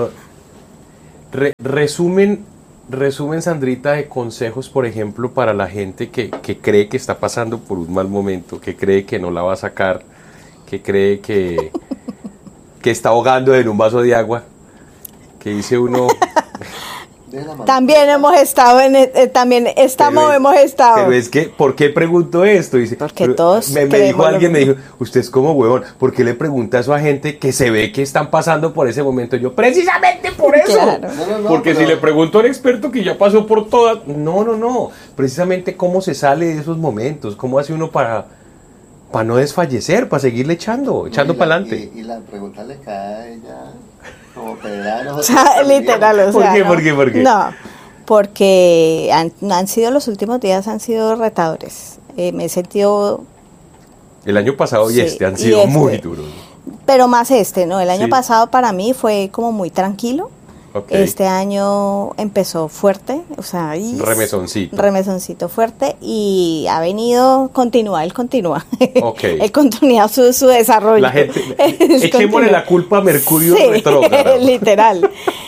Re- resumen, resumen, Sandrita, de consejos, por ejemplo, para la gente que, que cree que está pasando por un mal momento, que cree que no la va a sacar, que cree que, que está ahogando en un vaso de agua, que dice uno... Deje la mano. También hemos estado en, e- eh, también estamos, Pero es- hemos estado. Pero es que, ¿por qué pregunto esto? Dice, Porque pero todos me, me creemos dijo lo alguien, me mismo. dijo, usted es como huevón, ¿por qué le pregunta eso a gente que se ve que están pasando por ese momento? Yo, precisamente por eso. Claro. No, no, no, Porque pero- si le pregunto a un experto que ya pasó por todas, no, no, no, precisamente cómo se sale de esos momentos, cómo hace uno para, para no desfallecer, para seguirle echando, echando Y la- para adelante. Y, y la pregunta le cae a ella como pedrada en los O sea, literal, o ¿Por sea, qué, ¿no? por qué, por qué? No, porque han, han sido los últimos días, han sido retadores. Eh, me he sentido, El año pasado y Sí, este han y sido este. muy duros. pero más este, ¿no? El año Sí. pasado para mí fue como muy tranquilo. Ok. Este año empezó fuerte, o sea, y- Remesoncito. remesoncito fuerte y ha venido, continúa, él continúa. Ok. Él continúa su, su desarrollo. La gente, Él echémosle continúa. la culpa a Mercurio Sí, retrógrado. literal.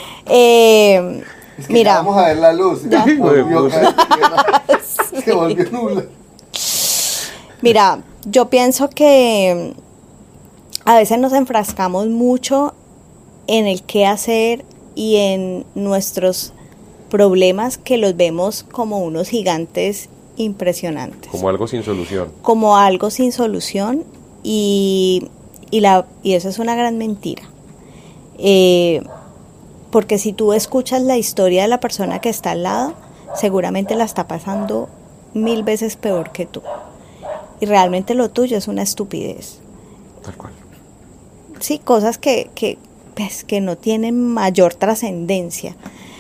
Eh, Es que mira, ya vamos a ver la luz. Ya. Volvió, se volvió nula. mira, yo pienso que a veces nos enfrascamos mucho en el qué hacer y en nuestros problemas que los vemos como unos gigantes impresionantes, Como algo sin solución. como algo sin solución y, y, la, y eso es una gran mentira. Eh, porque si tú escuchas la historia de la persona que está al lado, seguramente la está pasando mil veces peor que tú. Y realmente lo tuyo es una estupidez. Tal cual. Sí, cosas que, que, pues, que no tienen mayor trascendencia.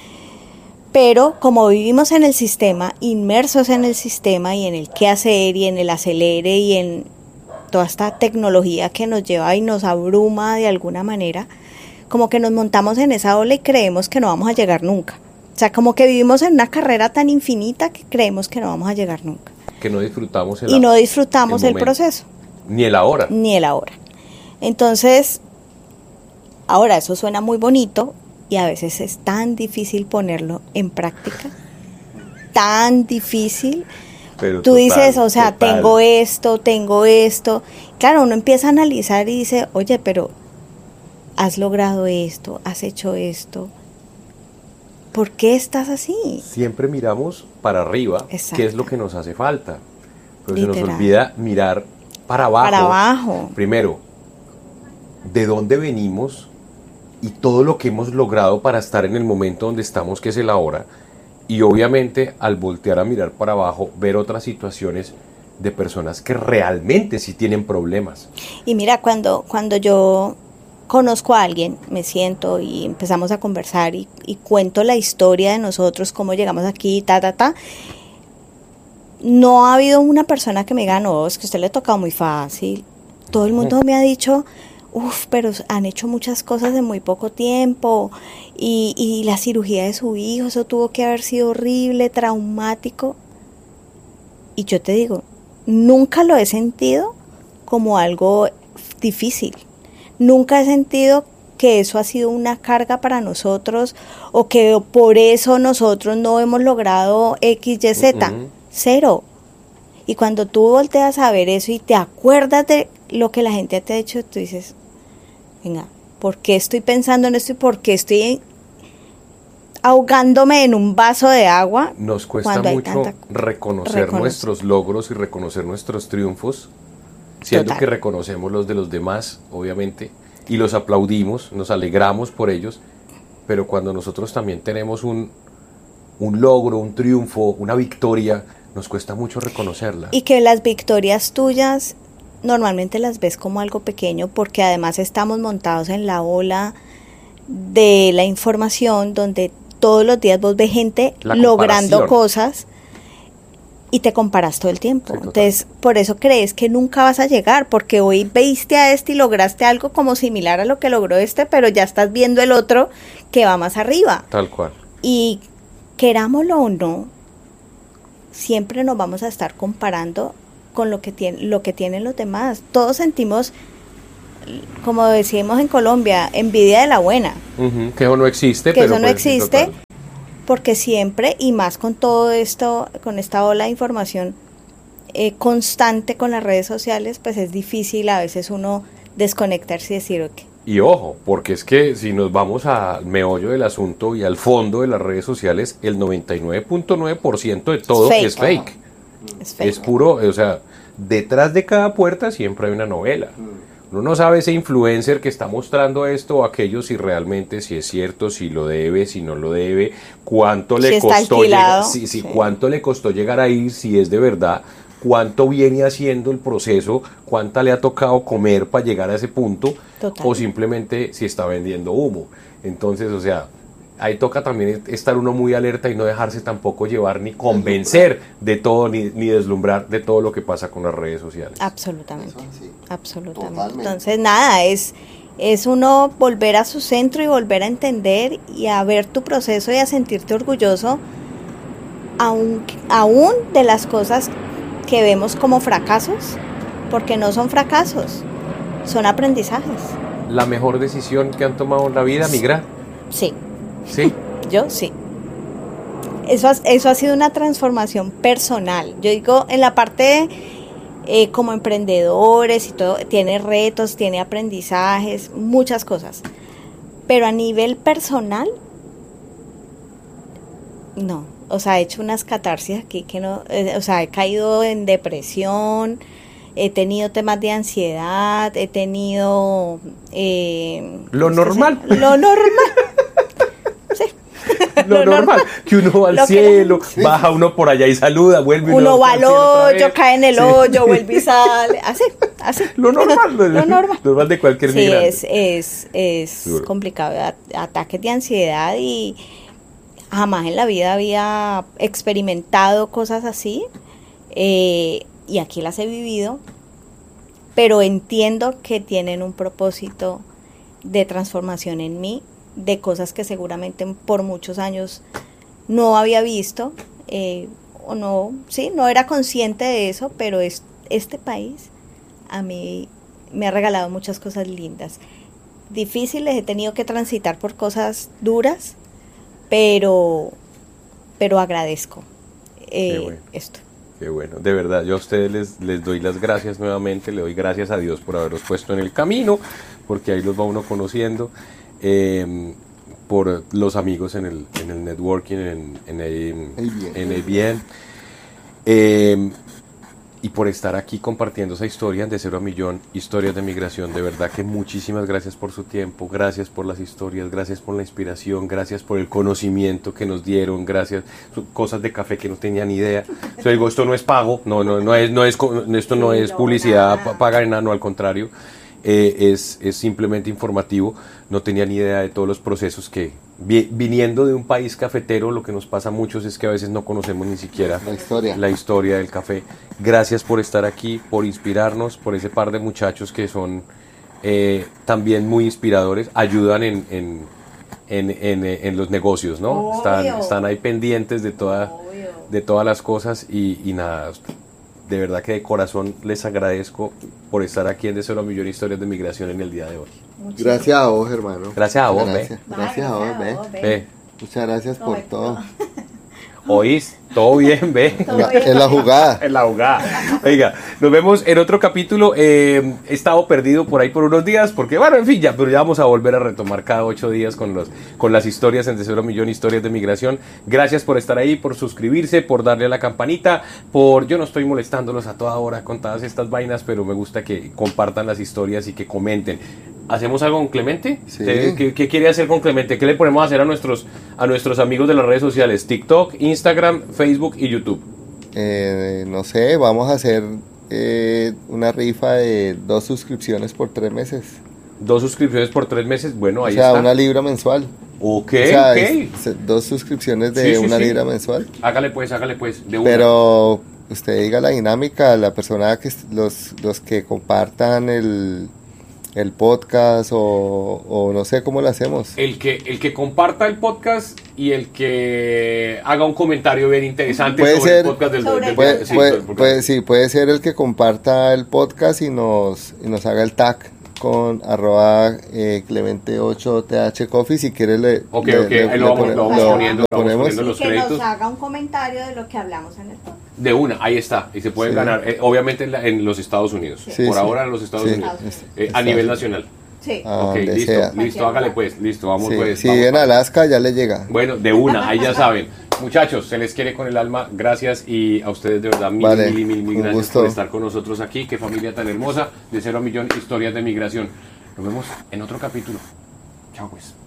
Pero como vivimos en el sistema, inmersos en el sistema y en el qué hacer y en el acelere y en toda esta tecnología que nos lleva y nos abruma de alguna manera, como que nos montamos en esa ola y creemos que no vamos a llegar nunca. O sea, como que vivimos en una carrera tan infinita que creemos que no vamos a llegar nunca. Que no disfrutamos el Y no disfrutamos el, momento. proceso, Ni el ahora. ni el ahora. Entonces, ahora eso suena muy bonito y a veces es tan difícil ponerlo en práctica, tan difícil. Pero Tú total, dices, o sea, total. tengo esto, tengo esto. Claro, uno empieza a analizar y dice, oye, pero has logrado esto, has hecho esto. ¿Por qué estás así? Siempre miramos para arriba, Exacto. qué es lo que nos hace falta. Pero se nos Literal. olvida mirar para abajo. Para abajo. Primero, de dónde venimos y todo lo que hemos logrado para estar en el momento donde estamos, que es el ahora. Y obviamente, al voltear a mirar para abajo, ver otras situaciones de personas que realmente sí tienen problemas. Y mira, cuando, cuando yo conozco a alguien, me siento y empezamos a conversar y, y cuento la historia de nosotros, cómo llegamos aquí, ta, ta, ta. No ha habido una persona que me diga, no, es que a usted le ha tocado muy fácil. Todo el mundo me ha dicho, uff, pero han hecho muchas cosas en muy poco tiempo. Y, y la cirugía de su hijo, eso tuvo que haber sido horrible, traumático. Y yo te digo, nunca lo he sentido como algo difícil. Nunca he sentido que eso ha sido una carga para nosotros o que por eso nosotros no hemos logrado X, Y, Z. Ujú. Cero. Y cuando tú volteas a ver eso y te acuerdas de lo que la gente te ha hecho, tú dices, venga, ¿por qué estoy pensando en esto y por qué estoy ahogándome en un vaso de agua? Nos cuesta cuando hay mucho tanta- reconocer reconocer. nuestros logros y reconocer nuestros triunfos, siendo Total. que reconocemos los de los demás, obviamente, y los aplaudimos, nos alegramos por ellos, pero cuando nosotros también tenemos un, un logro, un triunfo, una victoria, nos cuesta mucho reconocerla. Y que las victorias tuyas normalmente las ves como algo pequeño porque además estamos montados en la ola de la información donde todos los días vos ves gente La logrando comparación. cosas y te comparas todo el tiempo. Sí, total. Entonces, por eso crees que nunca vas a llegar, porque hoy veiste a este y lograste algo como similar a lo que logró este, pero ya estás viendo el otro que va más arriba. Tal cual. Y querámoslo o no, siempre nos vamos a estar comparando con lo que tiene, lo que tienen los demás. Todos sentimos, como decimos en Colombia, envidia de la buena. Ujú, que eso no existe. Que pero eso no pues, sí, existe, total. porque siempre, y más con todo esto, con esta ola de información eh, constante con las redes sociales, pues es difícil a veces uno desconectarse y decir, ok, Y ojo, porque es que si nos vamos al meollo del asunto y al fondo de las redes sociales, el noventa y nueve punto nueve por ciento de todo fake. es fake. es fake. Es puro, o sea, detrás de cada puerta siempre hay una novela. Uno no sabe ese influencer que está mostrando esto o aquello, si realmente, si es cierto, si lo debe, si no lo debe, cuánto le Si está costó alquilado. llegar, si, si, Sí. cuánto le costó llegar ahí, si es de verdad, cuánto viene haciendo el proceso, cuánta le ha tocado comer para llegar a ese punto, Total. o simplemente si está vendiendo humo. Entonces, o sea, ahí toca también estar uno muy alerta y no dejarse tampoco llevar ni convencer de todo, ni, ni deslumbrar de todo lo que pasa con las redes sociales. Absolutamente, Eso sí. absolutamente. Totalmente. Entonces, nada, es, es uno volver a su centro y volver a entender y a ver tu proceso y a sentirte orgulloso aún, aún de las cosas que vemos como fracasos, porque no son fracasos, son aprendizajes. La mejor decisión que han tomado en la vida, migrar. Sí, Sí. yo sí. Eso, ha- eso ha sido una transformación personal. Yo digo, en la parte eh, como emprendedores y todo, tiene retos, tiene aprendizajes, muchas cosas. Pero a nivel personal, no. O sea, he hecho unas catarsis aquí que no, eh, o sea, he caído en depresión, he tenido temas de ansiedad, he tenido... eh, Lo ¿cómo es que normal. se- Lo normal. Sí. Lo normal, que uno va al lo que cielo, la- baja uno por allá y saluda, vuelve Uno va al al cielo otra hoyo, vez. cae en el Sí. hoyo, vuelve y sale. Así, así. Lo normal, lo, Lo normal. normal de cualquier Sí, migrante. es, es, es Duro. complicado. A- Ataques de ansiedad y jamás en la vida había experimentado cosas así. eh, y aquí las he vivido. Pero entiendo que tienen un propósito de transformación en mí, de cosas que seguramente por muchos años no había visto, eh, o no, sí, no era consciente de eso, pero es, este país a mí me ha regalado muchas cosas lindas. Difíciles, he tenido que transitar por cosas duras, pero, pero agradezco eh, Qué bueno. esto. Qué bueno, de verdad, yo a ustedes les, les doy las gracias nuevamente, le doy gracias a Dios por haberlos puesto en el camino, porque ahí los va uno conociendo, eh, por los amigos en el, en el networking, en, en, el- A B N. en el bien, eh, y por estar aquí compartiendo esa historia de Cero a Millón, historias de migración. De verdad que muchísimas gracias por su tiempo, gracias por las historias, gracias por la inspiración, gracias por el conocimiento que nos dieron, gracias, su- cosas de café que no tenía ni idea. O sea, digo, esto no es pago, no, no, no es, no es, co- esto no Sí, es no, publicidad, nada. pa- paga en nada, no, al contrario. Eh, es, es simplemente informativo. No tenía ni idea de todos los procesos que, vi- viniendo de un país cafetero, lo que nos pasa a muchos es que a veces no conocemos ni siquiera La historia. la historia del café. Gracias por estar aquí, por inspirarnos, por ese par de muchachos que son eh, también muy inspiradores, ayudan en, en, en, en, eh, en los negocios, ¿no? Obvio. Están, están ahí pendientes de, toda, de todas las cosas y, y nada, de verdad que de corazón les agradezco por estar aquí en De Cero a Millón Historias de Migración en el día de hoy. Gracias a vos, hermano. Gracias a vos, Gracias, ve. gracias a vos, ve. Ve, Muchas gracias por todo. oís, todo bien, ve. En la, en la jugada. En la jugada. Oiga, nos vemos en otro capítulo. Eh, he estado perdido por ahí por unos días, porque bueno, en fin, ya, pero ya vamos a volver a retomar cada ocho días con los con las historias en De Cero a Millón, historias de migración. Gracias por estar ahí, por suscribirse, por darle a la campanita, por yo no estoy molestándolos a toda hora con todas estas vainas, pero me gusta que compartan las historias y que comenten. ¿Hacemos algo con Clemente? Sí. ¿Qué, qué quiere hacer con Clemente? ¿Qué le ponemos a hacer a nuestros, a nuestros amigos de las redes sociales? TikTok, Instagram, Facebook y YouTube. Eh, no sé, vamos a hacer eh, una rifa de dos suscripciones por tres meses. Dos suscripciones por tres meses, bueno, ahí o sea, está. una libra mensual. Ok, o sea, ok. es- dos suscripciones de Sí, sí, una sí. libra mensual. Hágale pues, hágale pues, de una. Pero usted diga la dinámica, la persona que est- los, los que compartan el, el podcast o, o no sé cómo lo hacemos. El que, el que comparta el podcast y el que haga un comentario bien interesante Puede sobre ser- el podcast del, Sobre del- el Puede, sí, puede- sobre el podcast. puede- sí, puede ser el que comparta el podcast y nos, y nos haga el tag con arroba eh, clemente ocho th coffee. Si quiere le, Ok, le- ok, le- ahí le lo vamos, pone- lo vamos lo- poniendo, lo lo vamos ponemos. poniendo Y los que créditos. nos haga un comentario de lo que hablamos en el podcast. De una, ahí está. Y se pueden Sí. ganar, eh, obviamente en, la- en los Estados Unidos. Sí, Por sí. ahora en los Estados Sí. Unidos. Estados Eh, a Estados nivel Unidos. nacional. Sí. A ok, donde listo, sea. listo, hágale pues, listo, vamos Sí, pues. si vamos vive en pa- Alaska ya le llega. Bueno, de una, ahí ya saben. Muchachos, se les quiere con el alma. Gracias y a ustedes de verdad mil, Vale, mil, mil, mil un gracias gusto. por estar con nosotros aquí. Qué familia tan hermosa. De cero a millón, historias de migración. Nos vemos en otro capítulo. Chao pues.